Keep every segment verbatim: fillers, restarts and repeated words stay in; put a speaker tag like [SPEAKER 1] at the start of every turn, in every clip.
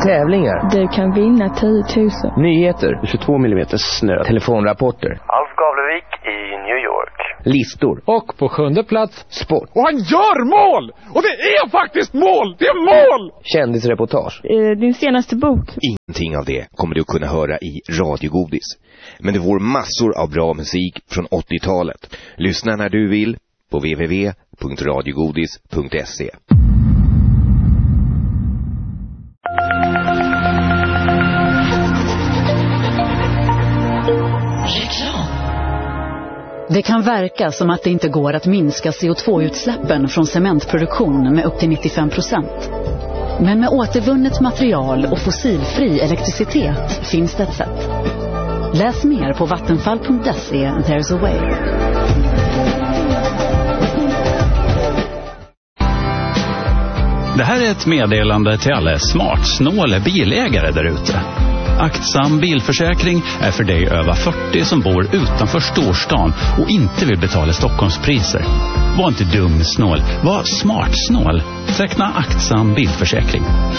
[SPEAKER 1] Tävlingar.
[SPEAKER 2] Du kan vinna tio tusen.
[SPEAKER 1] Nyheter. tjugotvå millimeter snö. Telefonrapporter.
[SPEAKER 3] Alf Gavlevik i New York.
[SPEAKER 1] Listor.
[SPEAKER 4] Och på sjunde plats,
[SPEAKER 1] sport.
[SPEAKER 4] Och han gör mål! Och det är faktiskt mål! Det är mål!
[SPEAKER 1] Kändisreportage.
[SPEAKER 2] Eh, din senaste bok.
[SPEAKER 5] Ingenting av det kommer du att kunna höra i Radiogodis. Men det får massor av bra musik från åttiotalet. Lyssna när du vill på w w w punkt radiogodis punkt se.
[SPEAKER 6] Det kan verka som att det inte går att minska C O två-utsläppen från cementproduktion med upp till nittiofem procent. Men med återvunnet material och fossilfri elektricitet finns det ett sätt. Läs mer på vattenfall punkt se. There's a way.
[SPEAKER 7] Det här är ett meddelande till alla smartsnåla bilägare där ute. Aktsam bilförsäkring är för dig över fyrtio som bor utanför storstan och inte vill betala Stockholmspriser. Var inte dum snål, var smart snål. Teckna aktsam bilförsäkring.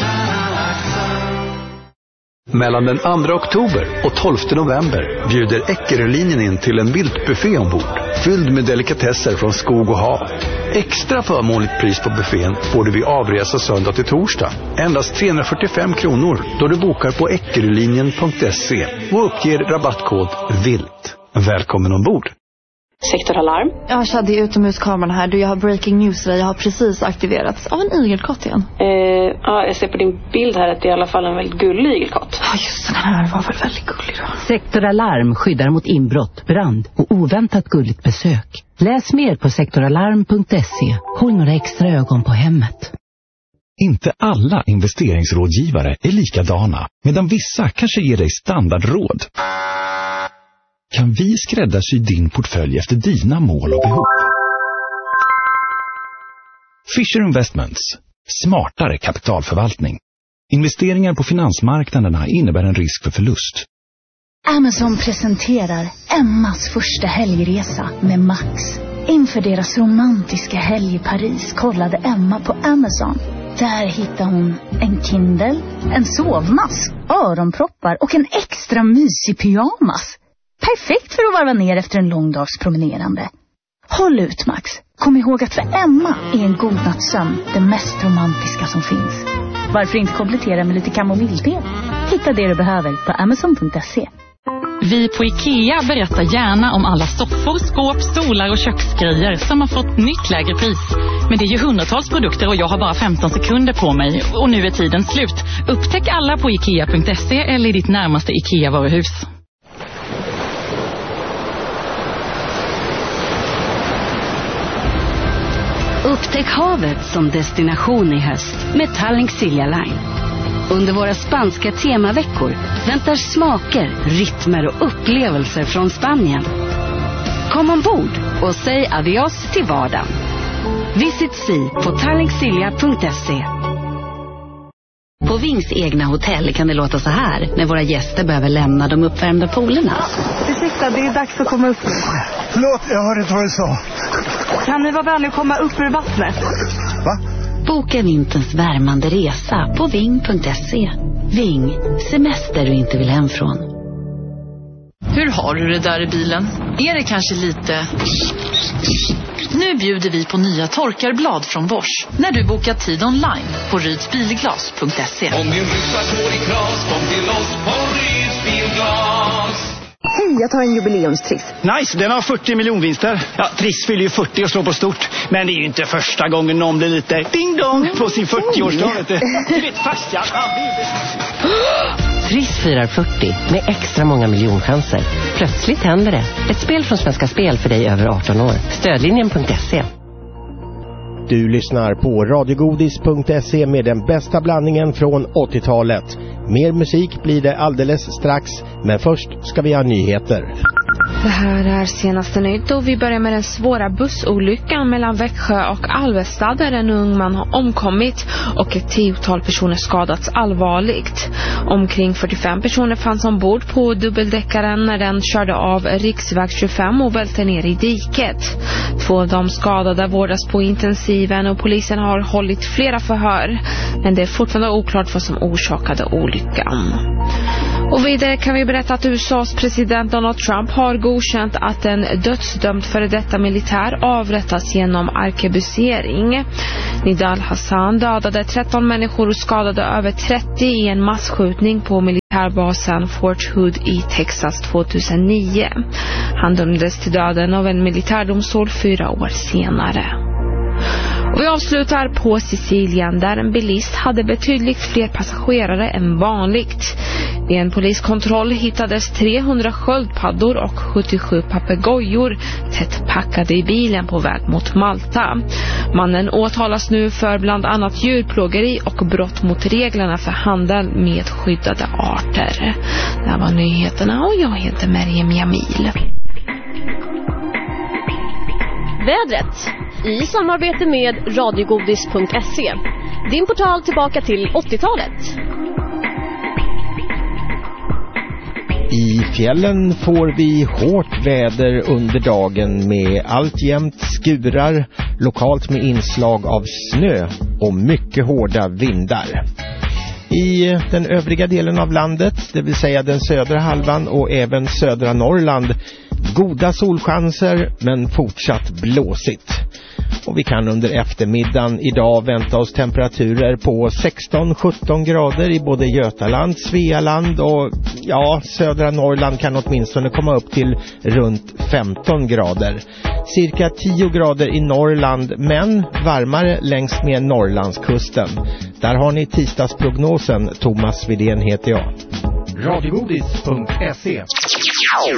[SPEAKER 8] Mellan den andra oktober och tolfte november bjuder Eckerölinjen in till en viltbuffé ombord, fylld med delikatesser från skog och hav. Extra förmånligt pris på buffén får du vid avresa söndag till torsdag. Endast trehundrafyrtiofem kronor då du bokar på eckerölinjen punkt se och uppger rabattkod VILT. Välkommen ombord!
[SPEAKER 9] Sektoralarm.
[SPEAKER 10] Jag hade utomhuskameran här. Du, jag har breaking news där. Jag har precis aktiverats av en igelkott igen.
[SPEAKER 9] Eh, ja, jag ser på din bild här att det är i alla fall en väldigt gullig igelkott.
[SPEAKER 10] Ja, just den här var väl väldigt gullig då.
[SPEAKER 11] Sektoralarm skyddar mot inbrott, brand och oväntat gulligt besök. Läs mer på sektoralarm punkt se. Håll några extra ögon på hemmet.
[SPEAKER 12] Inte alla investeringsrådgivare är likadana, medan vissa kanske ger dig standardråd. Kan vi skräddarsy din portfölj efter dina mål och behov? Fisher Investments. Smartare kapitalförvaltning. Investeringar på finansmarknaderna innebär en risk för förlust.
[SPEAKER 13] Amazon presenterar Emmas första helgresa med Max. Inför deras romantiska helg i Paris kollade Emma på Amazon. Där hittade hon en Kindle, en sovmask, öronproppar och en extra mysig pyjamas. Perfekt för att varva ner efter en lång dags promenerande. Håll ut, Max. Kom ihåg att för Emma är en god nattsömn det mest romantiska som finns. Varför inte komplettera med lite kamomillte? Hitta det du behöver på amazon punkt se.
[SPEAKER 14] Vi på IKEA berättar gärna om alla soffor, skåp, stolar och köksgrejer som har fått nytt lägre pris. Men det är ju hundratals produkter och jag har bara femton sekunder på mig. Och nu är tiden slut. Upptäck alla på ikea punkt se eller i ditt närmaste IKEA-varuhus.
[SPEAKER 11] Upptäck havet som destination i höst med Tallink Silja Line. Under våra spanska temaveckor väntar smaker, rytmer och upplevelser från Spanien. Kom ombord och säg adios till vardagen. Visit Sea på tallink silja punkt se. På Vings egna hotell kan det låta så här när våra gäster behöver lämna de uppvärmda poolerna.
[SPEAKER 10] Ursäkta, det är dags att komma upp nu.
[SPEAKER 15] Förlåt, jag hörde inte vad du sa.
[SPEAKER 10] Kan ni vara vänliga och komma upp ur vattnet?
[SPEAKER 15] Va?
[SPEAKER 11] Boka vinterns värmande resa på ving punkt se. Ving, semester du inte vill hem från.
[SPEAKER 16] Hur har du det där i bilen? Är det kanske lite... Nu bjuder vi på nya torkarblad från Bosch. När du bokar tid online på rydsbilglas punkt se.
[SPEAKER 17] Om din ryssa går i kras, kom till oss på Rydsbilglas.
[SPEAKER 18] Hej, jag tar en jubileumstriss.
[SPEAKER 19] Nice, den har fyrtio miljonvinster. Ja, Triss fyller ju fyrtio och slår på stort. Men det är ju inte första gången någon blir lite ding-dong på sin fyrtioårsdag. Du vet, farsan.
[SPEAKER 11] Triss firar fyrtio med extra många miljonchanser. Plötsligt händer det. Ett spel från Svenska Spel för dig över arton år. Stödlinjen punkt se.
[SPEAKER 20] Du lyssnar på radiogodis punkt se med den bästa blandningen från åttiotalet. Mer musik blir det alldeles strax, men först ska vi ha nyheter.
[SPEAKER 21] Det här är senaste nytt och vi börjar med den svåra bussolyckan mellan Växjö och Alvesta där en ung man har omkommit och ett tiotal personer skadats allvarligt. Omkring fyrtiofem personer fanns ombord på dubbeldäckaren när den körde av riksväg tjugofem och välte ner i diket. Två av de skadade vårdas på intensiven och polisen har hållit flera förhör, men det är fortfarande oklart vad som orsakade olyckan. Och vidare kan vi berätta att U S A:s president Donald Trump har godkänt att en dödsdömd före detta militär avrättas genom arkebusering. Nidal Hassan dödade tretton människor och skadade över trettio i en massskjutning på militärbasen Fort Hood i Texas tjugohundranio. Han dömdes till döden av en militärdomstol fyra år senare. Och vi avslutar på Sicilien där en bilist hade betydligt fler passagerare än vanligt. Vid en poliskontroll hittades trehundra sköldpaddor och sjuttiosju papegojor tätt packade i bilen på väg mot Malta. Mannen åtalas nu för bland annat djurplågeri och brott mot reglerna för handel med skyddade arter. Det här var nyheterna och jag heter Meriem Jamil.
[SPEAKER 22] Vädret i samarbete med radiogodis punkt se. Din portal tillbaka till åttiotalet.
[SPEAKER 20] I fjällen får vi hårt väder under dagen med alltjämt skurar, lokalt med inslag av snö och mycket hårda vindar. I den övriga delen av landet, det vill säga den södra halvan och även södra Norrland, goda solchanser men fortsatt blåsigt. Och vi kan under eftermiddagen idag vänta oss temperaturer på sexton till sjutton grader i både Götaland, Svealand och ja, södra Norrland kan åtminstone komma upp till runt femton grader. Cirka tio grader i Norrland men varmare längs med Norrlandskusten. Där har ni tisdagsprognosen. Thomas Widén heter jag.
[SPEAKER 23] radiogodis punkt se